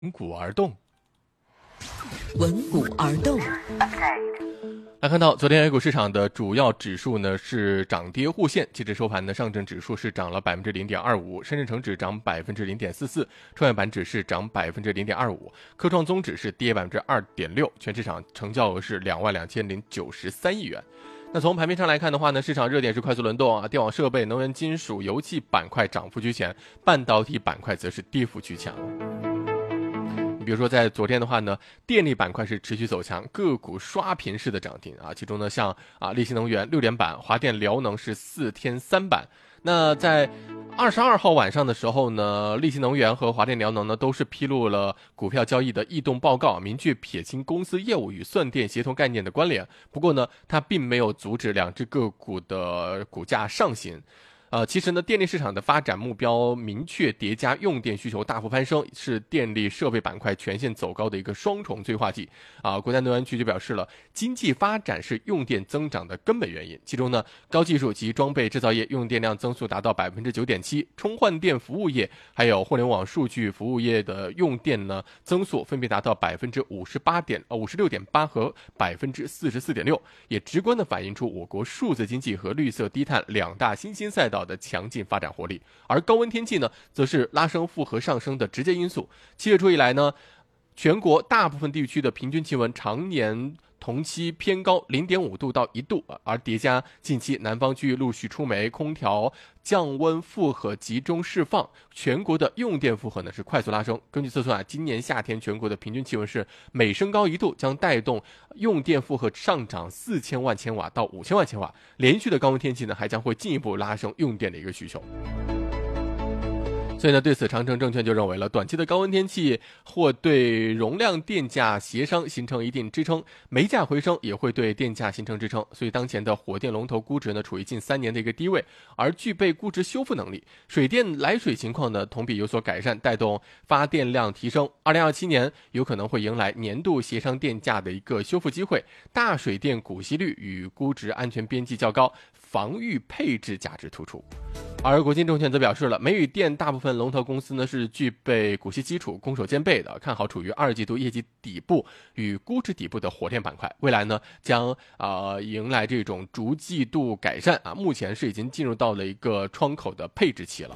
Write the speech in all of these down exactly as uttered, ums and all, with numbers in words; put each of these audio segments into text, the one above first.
闻股而动， 闻股而动。 来看到昨天 A 股市场的主要指数呢是涨跌互现，截至收盘呢，上证指数是涨了百分之零点二五，深圳成指涨百分之零点四四，创业板指是涨百分之零点二五，科创综指是跌百分之二点六，全市场成交额是两万两千零九十三亿元。那从盘面上来看的话呢，市场热点是快速轮动啊，电网设备、能源、金属、油气板块涨幅居前，半导体板块则是跌幅居强。比如说在昨天的话呢，电力板块是持续走强，个股刷屏式的涨停啊，其中呢像啊力新能源六连板，华电辽能是四天三板。那在二十二号晚上的时候呢，力新能源和华电辽能呢都是披露了股票交易的异动报告，明确撇清公司业务与算电协同概念的关联。不过呢，它并没有阻止两只个股的股价上行。呃，其实呢，电力市场的发展目标明确，叠加用电需求大幅攀升，是电力设备板块全线走高的一个双重催化剂。啊，国家能源局就表示了，经济发展是用电增长的根本原因。其中呢，高技术及装备制造业用电量增速达到百分之九点七，充换电服务业还有互联网数据服务业的用电呢增速分别达到百分之五十八点呃五十六点八和百分之四十四点六，也直观的反映出我国数字经济和绿色低碳两大新兴赛道的强劲发展活力。而高温天气呢，则是拉升负荷上升的直接因素。七月初以来呢，全国大部分地区的平均气温常年同期偏高 零点五度到一度，而叠加近期南方区域陆续出煤、空调降温负荷集中释放，全国的用电负荷呢是快速拉升。根据测算啊，今年夏天全国的平均气温是每升高一度，将带动用电负荷上涨四千万千瓦到五千万千瓦。连续的高温天气呢，还将会进一步拉升用电的一个需求。所以呢，对此长城证券就认为了，短期的高温天气或对容量电价协商形成一定支撑，煤价回升也会对电价形成支撑。所以当前的火电龙头估值呢处于近三年的一个低位，而具备估值修复能力。水电来水情况呢同比有所改善，带动发电量提升。二零二七年有可能会迎来年度协商电价的一个修复机会。大水电股息率与估值安全边际较高，防御配置价值突出。而国金证券则表示了，煤与电大部分龙头公司呢是具备股息基础、攻守兼备的，看好处于二季度业绩底部与估值底部的火电板块，未来呢将呃迎来这种逐季度改善啊，目前是已经进入到了一个窗口的配置期了。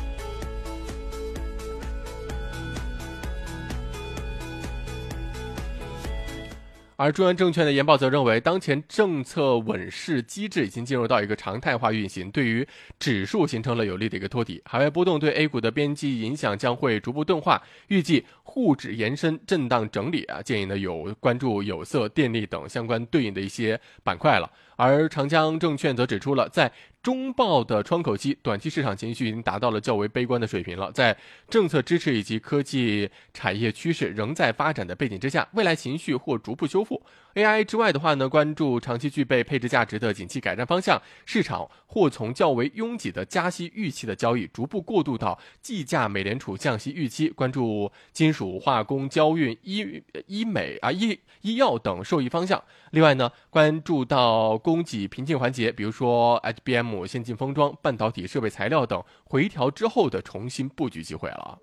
而中原证券的研报则认为，当前政策稳市机制已经进入到一个常态化运行，对于指数形成了有力的一个托底。海外波动对 A 股的边际影响将会逐步钝化，预计沪指延伸震荡整理啊，建议呢有关注有色、电力等相关对应的一些板块了。而长江证券则指出了，在中报的窗口期，短期市场情绪已经达到了较为悲观的水平了。在政策支持以及科技产业趋势仍在发展的背景之下，未来情绪或逐步修复。A I 之外的话呢，关注长期具备配置价值的景气改善方向，市场或从较为拥挤的加息预期的交易逐步过渡到计价美联储降息预期，关注金属、化工、交运、医医美啊医医药等受益方向。另外呢，关注到供给瓶颈环节，比如说 H B M、先进封装、半导体设备材料等回调之后的重新布局机会了。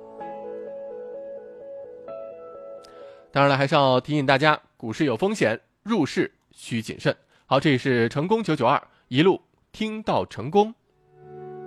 当然了，还是要提醒大家，股市有风险，入市需谨慎。好，这里是成功九九二，一路听到成功。